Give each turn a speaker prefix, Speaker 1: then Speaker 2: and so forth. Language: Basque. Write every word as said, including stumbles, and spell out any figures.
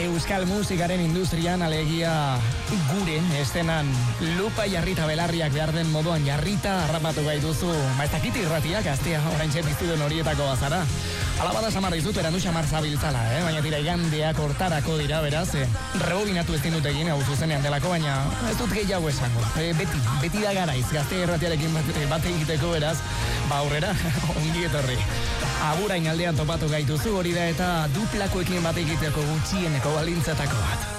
Speaker 1: euskal musikaren industrian, alegia gure estenan lupa jarrita belarriak behar den moduan jarrita harrapatu gaituzu, maiztakiti irratiak gaztea orain txepiztidun horietako bazara. Alabada samarra izut, erandu xamar zabiltzala, eh? Baina tira igandeak hortarako dira, beraz, eh? Rebobinatu ez dinut egin, hau zuzenean delako, baina ez dut gehiago esango. E, beti, beti da garaiz, gaztea irratiarekin bate, bate egiteko, beraz, ba aurrera, ongi etorri. Agurain aldean topatu gaituzu, hori da eta duplakoekin bate egiteko gutxieneko balintzatako bat.